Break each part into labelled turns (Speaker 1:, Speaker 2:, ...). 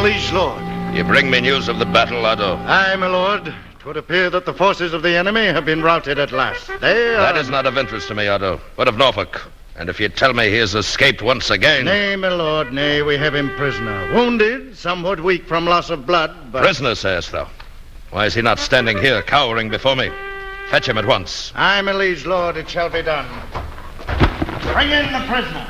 Speaker 1: liege lord.
Speaker 2: You bring me news of the battle, Otto?
Speaker 1: Aye, my lord. It would appear that the forces of the enemy have been routed at last.
Speaker 2: That is not of interest to me, Otto, but of Norfolk. And if you tell me he has escaped once again...
Speaker 1: Nay, my lord, nay, we have him prisoner. Wounded, somewhat weak from loss of blood, but...
Speaker 2: Prisoner, sayest thou? Why is he not standing here, cowering before me? Fetch him at once.
Speaker 1: Aye, my liege lord, it shall be done. Bring in the prisoner.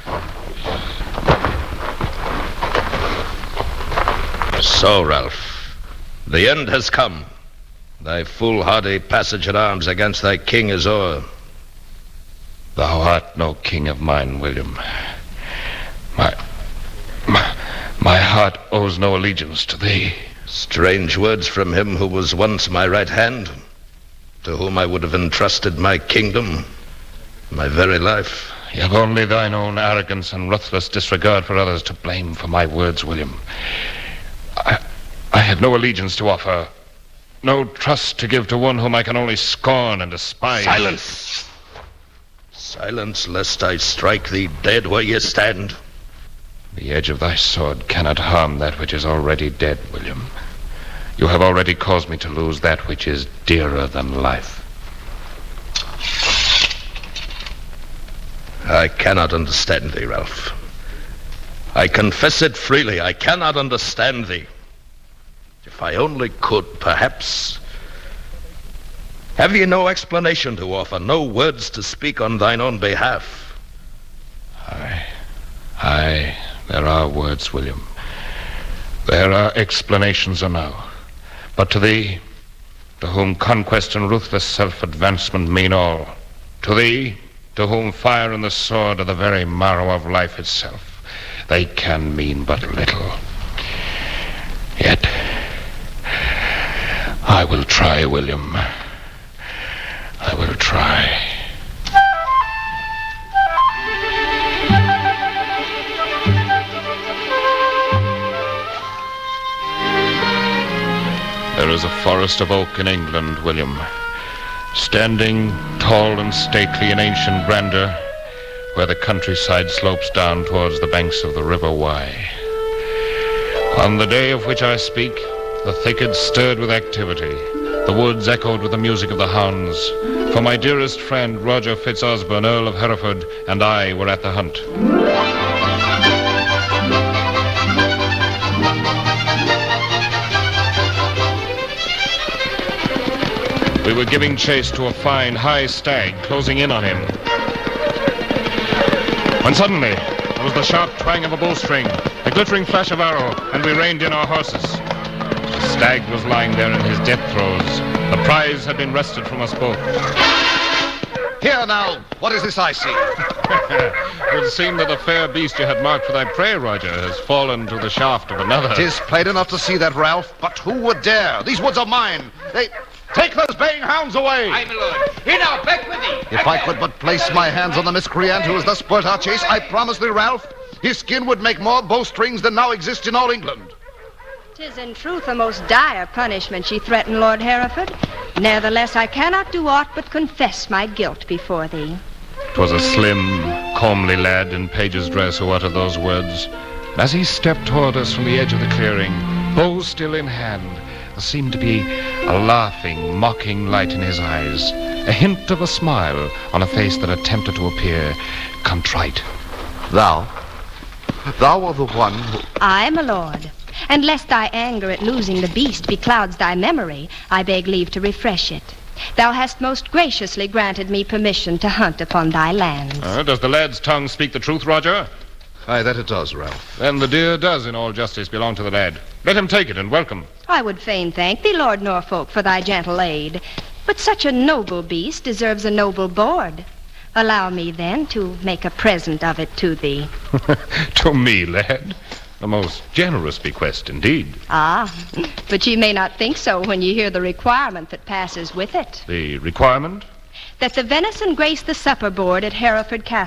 Speaker 2: So, Ralph, the end has come. Thy foolhardy passage at arms against thy king is o'er.
Speaker 3: Thou art no king of mine, William. My heart owes no allegiance to thee.
Speaker 2: Strange words from him who was once my right hand, to whom I would have entrusted my kingdom, my very life.
Speaker 3: You have only thine own arrogance and ruthless disregard for others to blame for my words, William. I had no allegiance to offer, no trust to give to one whom I can only scorn and despise.
Speaker 2: Silence! Silence, lest I strike thee dead where you stand.
Speaker 3: The edge of thy sword cannot harm that which is already dead, William. You have already caused me to lose that which is dearer than life.
Speaker 2: I cannot understand thee, Ralph. I confess it freely. I cannot understand thee. If I only could, perhaps... Have ye no explanation to offer, no words to speak on thine own behalf?
Speaker 3: Aye, there are words, William. There are explanations enow. But to thee, to whom conquest and ruthless self-advancement mean all, to thee, to whom fire and the sword are the very marrow of life itself, they can mean but little. Yet, I will try, William. I will try. There is a forest of oak in England, William, standing tall and stately in ancient grandeur, where the countryside slopes down towards the banks of the River Wye. On the day of which I speak, the thickets stirred with activity, the woods echoed with the music of the hounds, for my dearest friend Roger Fitzosborne, Earl of Hereford, and I were at the hunt. We were giving chase to a fine, high stag, closing in on him. When suddenly, there was the sharp twang of a bowstring, the glittering flash of arrow, and we reined in our horses. The stag was lying there in his death throes. The prize had been wrested from us both.
Speaker 4: Here now, what is this I see?
Speaker 3: It would seem that the fair beast you had marked for thy prey, Roger, has fallen to the shaft of another.
Speaker 4: 'Tis plain enough to see that, Ralph, but who would dare? These woods are mine. Take those baying hounds away!
Speaker 5: Aye, my lord. Here now, back with thee.
Speaker 4: If I could but place my hands on the miscreant who has thus spoilt our chase, I promise thee, Ralph, his skin would make more bowstrings than now exist in all England.
Speaker 6: 'Tis in truth a most dire punishment ye threaten, Lord Hereford. Nevertheless, I cannot do aught but confess my guilt before thee.
Speaker 3: 'Twas a slim, comely lad in page's dress who uttered those words. And as he stepped toward us from the edge of the clearing, bow still in hand, there seemed to be a laughing, mocking light in his eyes, a hint of a smile on a face that attempted to appear contrite.
Speaker 4: Thou are the one who...
Speaker 6: Aye, my lord. And lest thy anger at losing the beast beclouds thy memory, I beg leave to refresh it. Thou hast most graciously granted me permission to hunt upon thy lands.
Speaker 3: Does the lad's tongue speak the truth, Roger?
Speaker 4: Aye, that it does, Ralph.
Speaker 3: Then the deer does, in all justice, belong to the lad. Let him take it and welcome.
Speaker 6: I would fain thank thee, Lord Norfolk, for thy gentle aid. But such a noble beast deserves a noble board. Allow me, then, to make a present of it to thee.
Speaker 3: To me, lad? A most generous bequest, indeed.
Speaker 6: Ah, but ye may not think so when ye hear the requirement that passes with it.
Speaker 3: The requirement?
Speaker 6: That the venison grace the supper board at Hereford Castle.